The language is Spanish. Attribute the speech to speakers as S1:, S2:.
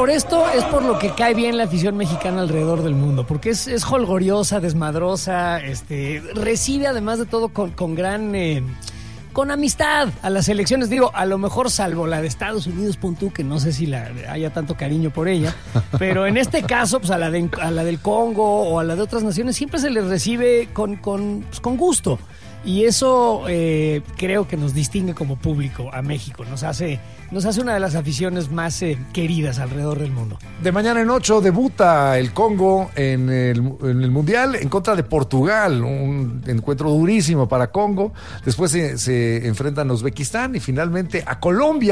S1: por esto es por lo que cae bien la afición mexicana alrededor del mundo, porque es jolgoriosa, desmadrosa, recibe además de todo con gran... con amistad a las elecciones. Digo, a lo mejor salvo la de Estados Unidos, pon tú, que no sé si haya tanto cariño por ella, pero en este caso, pues a la del Congo o a la de otras naciones siempre se les recibe con gusto. Y eso creo que nos distingue como público a México. Nos hace una de las aficiones más queridas alrededor del mundo.
S2: De mañana en 8 debuta el Congo en el Mundial en contra de Portugal. Un encuentro durísimo para Congo. Después se enfrentan a Uzbekistán y finalmente a Colombia.